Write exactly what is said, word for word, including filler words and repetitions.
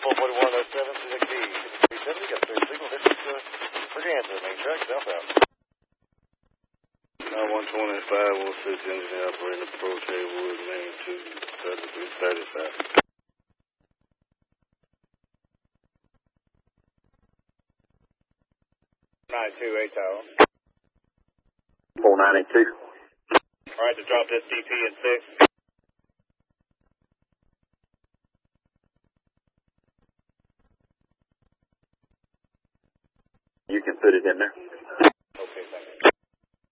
four forty-one oh seven, six B. three seventy, got a clear signal. This is, uh, where's your answer? Main track, southbound. nine one twenty-five one six engineer operating approach Haywood, main two thirty-three thirty-five. nine two eight tower. four ninety-two. Alright, to drop this D P in six. You can put it in there.